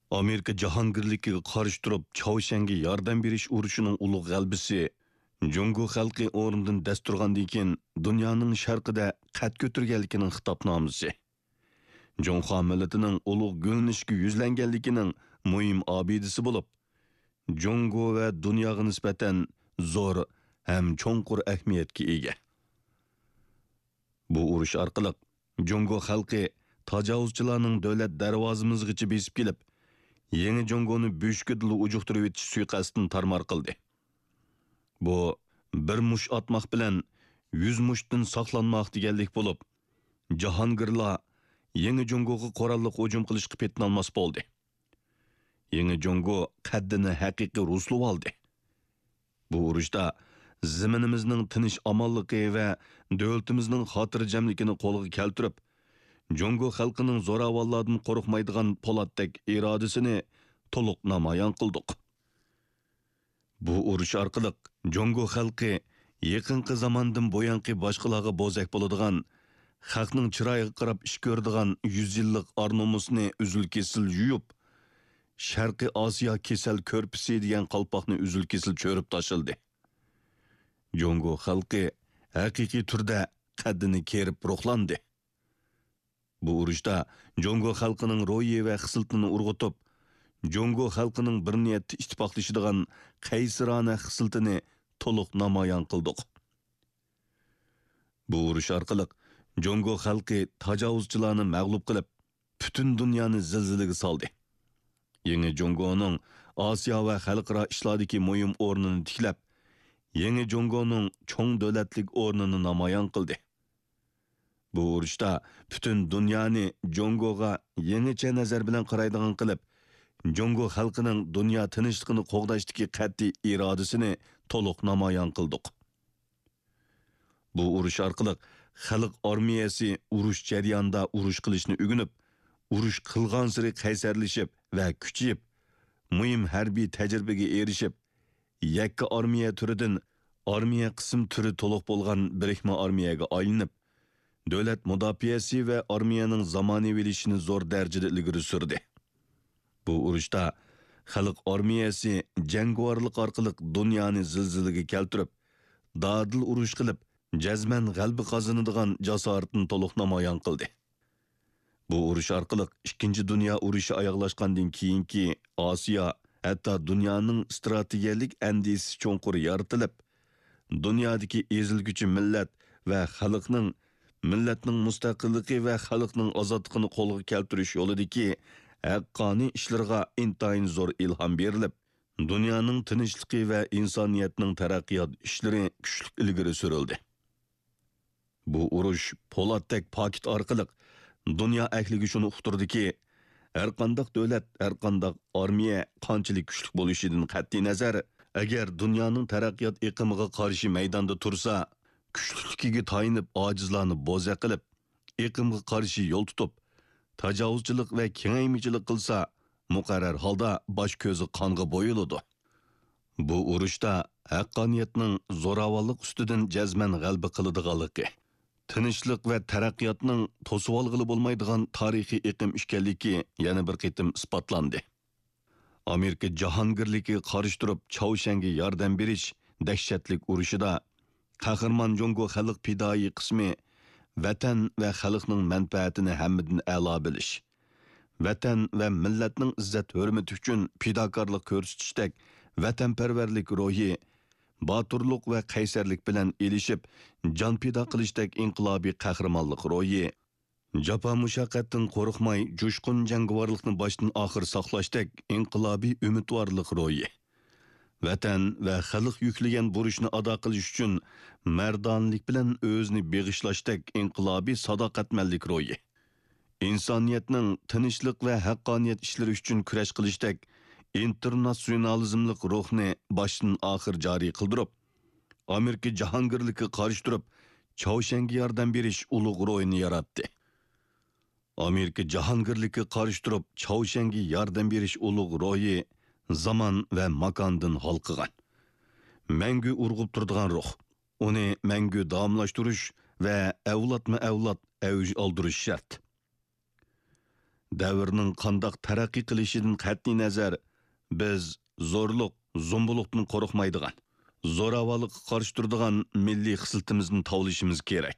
Amerika jahongirligiga qarshi turib Chaushanga yordam berish urushining ulug' g'albisi Jungo xalqi o'rnidan dast turgandan keyin dunyoning sharqida qad ko'targanligining xitobnomasi. Junxo millatining ulug' gulnishga yuzlanganligining muhim obidasi bo'lib, Jungo va dunyoga nisbatan zo'r ham cho'nqur ahamiyatga ega. Bu urush orqali Jungo xalqi tajovuzchilarning davlat darvozamizgacha besib kelib, Yeni Jongoni büyüşküdülü ucuqtırıp etiş suiqasını tarmar qildi. Bu, bir mush atmaq bilan 100 mushtdan saqlanmaq deganlik bo'lib, jahongirlar Yeni Jongoga qoralliq hujum qilishga petinolmas bo'ldi. Yeni Jongo qaddini haqiqiy ruslab oldi. Bu urushda zaminimizning tinch amonligi va davlatimizning xotirjamligini qo'lga keltirib, Jongo xalqining zo'ravonlardan qo'rqmaydigan po'latdek irodasini to'liq namoyon qildik. Bu urush orqali Jongo xalqi yaqinqi zamondan bo'yanqi boshqalarga bo'zak bo'ladigan, xalqning chiroyiga qarab ish ko'radigan 100 yillik ar-nomusni uzil-kesil yuyib, Sharqiy Osiyo kesal ko'rpisi degan qalpoqni uzil-kesil cho'rib tashildi. Jongo xalqi haqiqiy turda qaddini kerib ruhlandi. Bu urushda Jongo xalqining ro'yi va xislitini urg'utib, Jongo xalqining bir niyatda ittifoqlashadigan qaysirona xislitini to'liq namoyon qildik. Bu urush orqali Jongo xalqi tajovuzchilarni mag'lub qilib, butun dunyoni zilzilaga soldi. Yeni Jongoning Osiyo va xalqaro ishlardagi muhim o'rnini tiklab, Yeni Jongoning cho'ng davlatlik o'rnini namoyon qildi. Bu urushda butun dunyoni Jongoga yangicha nazar bilan qaraydigan qilib, Jongo xalqining dunyo tinchligini qo'g'dashdagi qat'iy irodasini to'liq namoyon qildik. Bu urush orqali xalq armiyasi urush jarayonida urush qilishni o'rganib, urush qilgan sari qaysarlashib va kuchayib, muhim harbiy tajribaga erishib, yakka armiya turidan armiya qism turi to'liq bo'lgan birikma armiyaga aylanib, davlat mudofaasi va armiyaning zamonaviylashini zo'r darajada ilgari surdi. Bu urushda xalq armiyasi jangovarlik orqali dunyoni zilzilaga keltirib, dadil urush qilib, jazman g'alaba qozonadigan jasoratni to'liq namoyon qildi. Bu urush orqali 2-dunyo urushi oyoqlashgandan keyingi Osiyo, hatto dunyoning strategik andisi cho'nqur yaratilib, dunyodagi ezilguchi millat va millatning mustaqilligi va xalqning ozodligini qo'lga keltirish yo'lidagi haqqoniy ishlarga intayin zo'r ilhom berilib, dunyoning tinchligi va insoniyatning taraqqiyot ishlari kuchli ilgari surildi. Bu urush po'latdek pakit orqali dunyo ahliga shuni uqtirdiki, har qanday davlat, har qanday armiya qanchalik kuchli bo'lishidan qat'iy nazar, agar dunyoning taraqqiyot iqimiga qarshi maydonda tursa, kuchlikiga tayinib ojizlarni bo'za qilib, iqimga qarshi yo'l tutib, tajovuzchilik va kengaymichilik qilsa, muqarrar holda bosh ko'zi qonga bo'yiladi. Bu urushda haqqoniyatning zo'ravonlik ustidan jazman g'alaba qiladiganligi, tinchlik va taraqqiyotning to'sib olg'ili bo'lmaydigan tarixiy iqim ekanligi yana bir qitim isbotlandi. Amerika jahongirligiga qarshi turib Chaushanga yordam berish dahshatlik urushida qahramon Jongo xalq pidoi qismi vatan va xalqning manfaatini hammadan a'lo bilish, vatan va millatning izzat hurmati uchun fidokorlik ko'rsatishdek vatanparvarlik ro'yi, boturlik va qaysarlik bilan elishib, jon fido qilishdek inqilobiy qahramonlik ro'yi, jafo mushaqqatdan qo'rqmay jo'shqin jangovarlikni boshdan oxir saqlashdek inqilobiy umidvorlik ro'yi, vatan va xalq yuklagan burchni ado qilish uchun mardonlik bilan o'zini beg'ishlashdek inqilobiy sadoqatmanlik ro'yi, insoniyatning tinchlik va haqqoniyat ishlari uchun kurash qilishdek internasionalizmlik ruhni boshdan oxir joriy qildirib, Amerika jahongirligiga qarshi turib Chaushanga yordam berish ulug' ro'yini yaratdi. Amerika jahongirligiga qarshi turib Chaushanga yordam berish ulug' ro'yi zaman va makondan halqıgan. Mangu urg'ub turadigan ruh. Uni mangu davomlashtirish va avlodma avlod avj oldirish shart. davrning qandoq taraqqiy qilishidan qat'iy nazar biz zo'rliq, zo'mbuliqdan qo'rqmaydigan, zo'ravonlikqa qarshi turadigan milliy xislitimizni tovlashimiz kerak.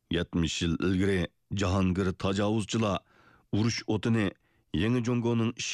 70 yil ilgari Jahongir tajovuzchilar urush o'tini Yangi Jongoning